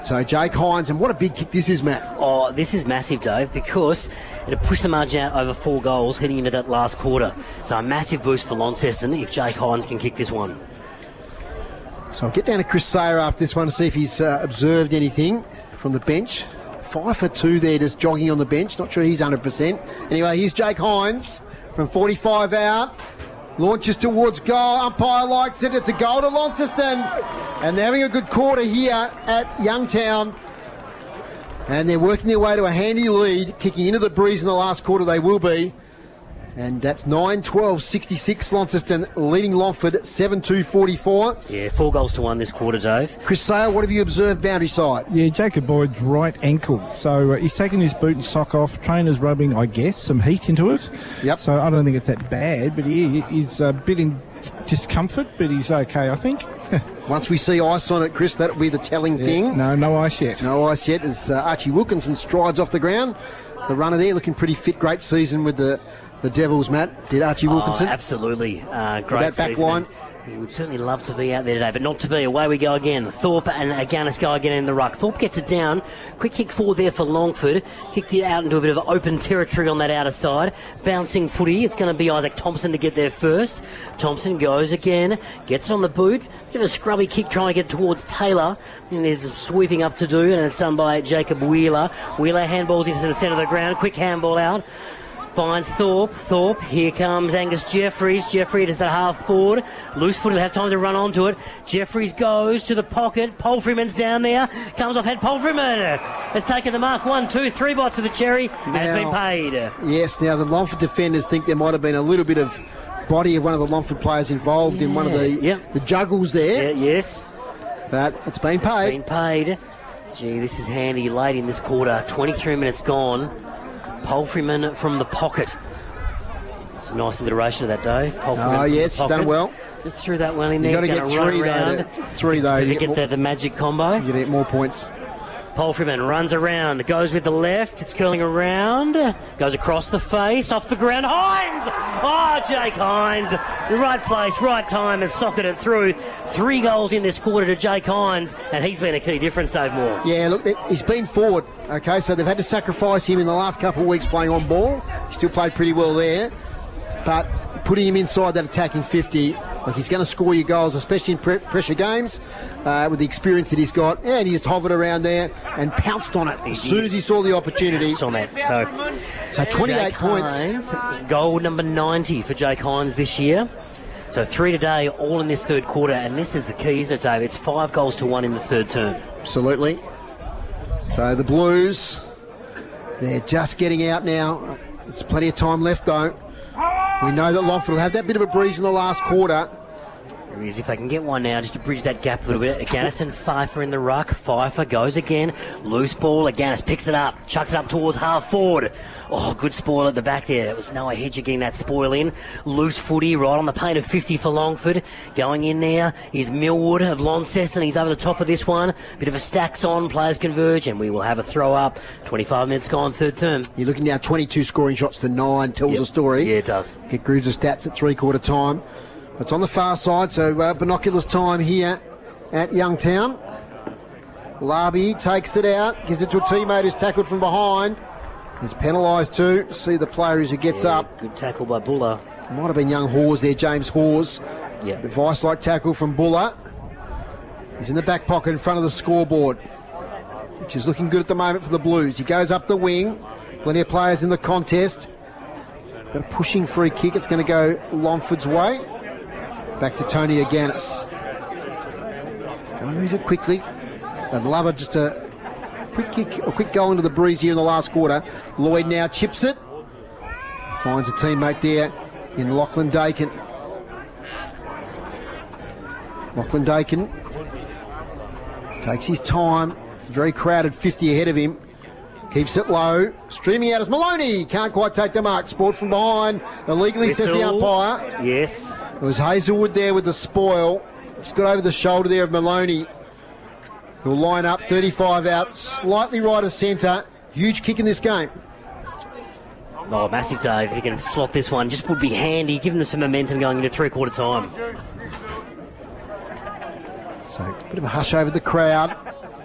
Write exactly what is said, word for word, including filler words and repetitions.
So Jake Hines, and what a big kick this is, Matt. Oh, this is massive, Dave, because it'll push the margin out over four goals heading into that last quarter. So a massive boost for Launceston if Jake Hines can kick this one. So I'll get down to Chris Sayer after this one to see if he's uh, observed anything from the bench. Five for two there, just jogging on the bench. Not sure he's one hundred percent. Anyway, here's Jake Hines from forty-five out. Launches towards goal. Umpire likes it. It's a goal to Launceston. And they're having a good quarter here at Youngtown. And they're working their way to a handy lead. Kicking into the breeze in the last quarter, they will be. And that's nine twelve sixty-six Launceston leading Longford seven two forty-four. Yeah, four goals to one this quarter, Dave. Chris Sale, what have you observed boundary side? Yeah, Jacob Boyd's right ankle. So uh, he's taken his boot and sock off. Trainer's rubbing, I guess, some heat into it. Yep. So I don't think it's that bad, but he, he's a bit in discomfort, but he's okay, I think. Once we see ice on it, Chris, that'll be the telling yeah, thing. No, no ice yet. No ice yet as uh, Archie Wilkinson strides off the ground. The runner there looking pretty fit. Great season with the The Devils, Matt, did Archie Wilkinson. Oh, absolutely. Uh, great that back season. line. He would certainly love to be out there today, but not to be. Away we go again. Thorpe and Aganis go again in the ruck. Thorpe gets it down. Quick kick forward there for Longford. Kicked it out into a bit of open territory on that outer side. Bouncing footy. It's going to be Isaac Thompson to get there first. Thompson goes again. Gets it on the boot. Give a scrubby kick trying to get towards Taylor. And there's sweeping up to do, and it's done by Jacob Wheeler. Wheeler handballs into the centre of the ground. Quick handball out. Finds Thorpe. Thorpe. Here comes Angus Jeffries. Jeffries is at half forward. Loose foot will have time to run onto it. Jeffries goes to the pocket. Palfreyman's down there. Comes off head. Palfreyman has taken the mark. One, two, three bites of the cherry. And it's been paid. Yes, now the Longford defenders think there might have been a little bit of body of one of the Longford players involved yeah. in one of the, yep. the juggles there. Yeah, yes. But it's been paid. It's been paid. Gee, this is handy late in this quarter. twenty-three minutes gone. Palfreyman from the pocket. It's a nice alliteration of that, Dave. Palfreyman oh, yes, done well. Just threw that one in there. You've got to get three, though. To, three, though. To you get, get the, the magic combo. You get more points. Palfreyman runs around, goes with the left, it's curling around, goes across the face, off the ground, Hines! Oh, Jake Hines, right place, right time, has socketed it through. Three goals in this quarter to Jake Hines, and he's been a key difference, Dave Moore. Yeah, look, he's been forward, okay, so they've had to sacrifice him in the last couple of weeks playing on ball. He still played pretty well there, but putting him inside that attacking fifty, like he's going to score your goals, especially in pre- pressure games, uh, with the experience that he's got. Yeah, and he just hovered around there and pounced on it as soon as he saw the opportunity. Pounced on that. So, so twenty-eight Jake points. Hines, goal number ninety for Jake Hines this year. So three today, all in this third quarter, and this is the key, isn't it, Dave? It's five goals to one in the third term. Absolutely. So the Blues, they're just getting out now. There's plenty of time left, though. We know that Longford will have that bit of a breeze in the last quarter. There is, if they can get one now, just to bridge that gap a little bit. Aganis and Pfeiffer in the ruck. Pfeiffer goes again. Loose ball. Aganis picks it up. Chucks it up towards half forward. Oh, good spoil at the back there. It was Noah Hedger getting that spoil in. Loose footy right on the paint of fifty for Longford. Going in there is Millwood of Launceston. He's over the top of this one. Bit of a stacks on. Players converge, and we will have a throw up. twenty-five minutes gone, third term. You're looking now twenty-two scoring shots to nine. Tells yep. the story. Yeah, it does. Get Grooves' stats at three-quarter time. It's on the far side, so uh, binoculars time here at Youngtown. Larby takes it out, gives it to a teammate who's tackled from behind. He's penalised too. See the player as he gets yeah, up. Good tackle by Buller. Might have been young Hawes there, James Hawes. Yeah. The vice-like tackle from Buller. He's in the back pocket in front of the scoreboard, which is looking good at the moment for the Blues. He goes up the wing. Plenty of players in the contest. Got a pushing free kick. It's going to go Longford's way. Back to Tony Aganis. Going to move it quickly. I'd love it. Just a quick kick, a quick goal into the breeze here in the last quarter. Lloyd now chips it. Finds a teammate there in Lachlan Dakin. Lachlan Dakin takes his time. Very crowded fifty ahead of him. Keeps it low. Streaming out as Maloney. Can't quite take the mark. Sport from behind. Illegally, Whistle. says the umpire. Yes. It was Hazelwood there with the spoil. Just got over the shoulder there of Maloney. He'll line up, thirty-five out, slightly right of centre. Huge kick in this game. Oh, massive, Dave. If you can slot this one, just would be handy. Give them some momentum going into three-quarter time. So, a bit of a hush over the crowd.